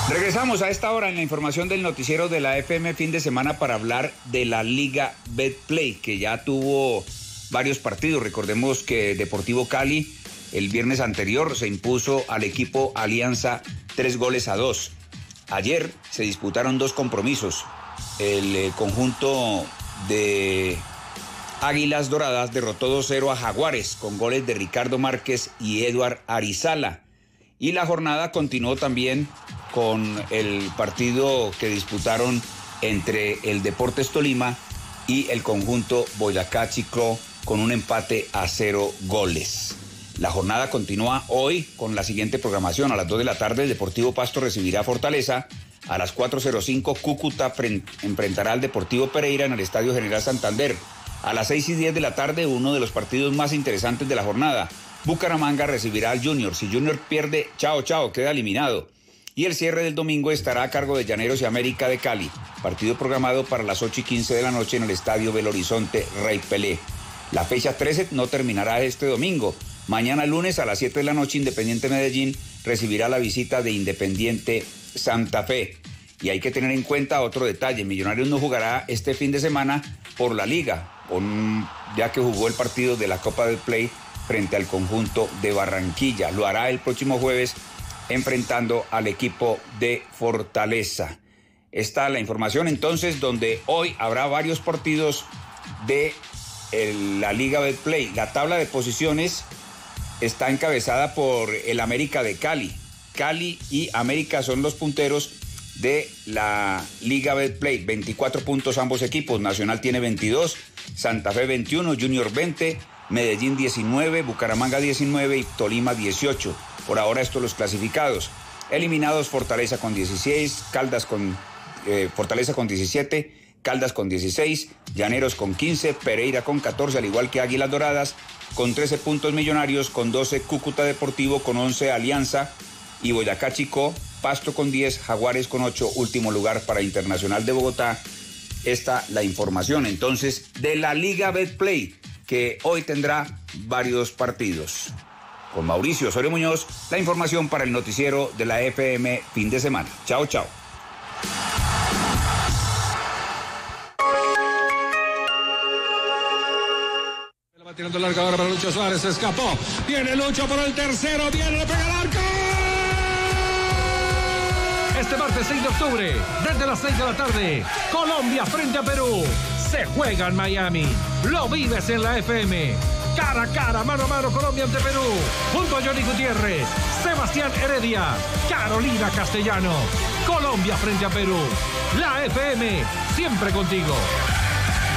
Regresamos a esta hora en la información del noticiero de la FM fin de semana para hablar de la Liga Betplay, que ya tuvo varios partidos. Recordemos que Deportivo Cali el viernes anterior se impuso al equipo Alianza 3-2. Ayer se disputaron dos compromisos. El conjunto de Águilas Doradas derrotó 2-0 a Jaguares con goles de Ricardo Márquez y Eduard Arizala. Y la jornada continuó también con el partido que disputaron entre el Deportes Tolima y el conjunto Boyacá Chicó con un empate a 0 goles. La jornada continúa hoy con la siguiente programación. A las 2 de la tarde el Deportivo Pasto recibirá a Fortaleza. A las 4:05 Cúcuta enfrentará al Deportivo Pereira en el Estadio General Santander. A las 6:10 de la tarde, uno de los partidos más interesantes de la jornada. Bucaramanga recibirá al Junior. Si Junior pierde, chao, queda eliminado. Y el cierre del domingo estará a cargo de Llaneros y América de Cali. Partido programado para las 8:15 de la noche en el Estadio Belo Horizonte Rey Pelé. La fecha 13 no terminará este domingo. Mañana lunes a las 7 de la noche Independiente Medellín recibirá la visita de Independiente Santa Fe. Y hay que tener en cuenta otro detalle. Millonarios no jugará este fin de semana por la Liga, ya que jugó el partido de la Copa del Play frente al conjunto de Barranquilla. Lo hará el próximo jueves enfrentando al equipo de Fortaleza. Está la información entonces, donde hoy habrá varios partidos de la Liga Betplay. La tabla de posiciones está encabezada por el América de Cali. Cali y América son los punteros de la Liga Betplay. 24 puntos ambos equipos. Nacional tiene 22, Santa Fe 21, Junior 20, Medellín 19, Bucaramanga 19 y Tolima 18. Por ahora estos los clasificados. Eliminados Fortaleza con 16, Fortaleza con 17, Caldas con 16, Llaneros con 15, Pereira con 14, al igual que Águilas Doradas, con 13 puntos Millonarios, con 12 Cúcuta Deportivo, con 11 Alianza y Boyacá Chicó, Pasto con 10, Jaguares con 8, último lugar para Internacional de Bogotá. Esta la información entonces de la Liga Betplay, que hoy tendrá varios partidos. Con Mauricio Osorio Muñoz, la información para el noticiero de la FM fin de semana. Chao. Va tirando larga ahora para Lucho Suárez, se escapó. Viene Lucho por el tercero, viene, le pega al arco. Este martes 6 de octubre, desde las 6 de la tarde, Colombia frente a Perú. Se juega en Miami. Lo vives en la FM. Cara a cara, mano a mano, Colombia ante Perú. Junto a Johnny Gutiérrez, Sebastián Heredia, Carolina Castellano. Colombia frente a Perú. La FM, siempre contigo.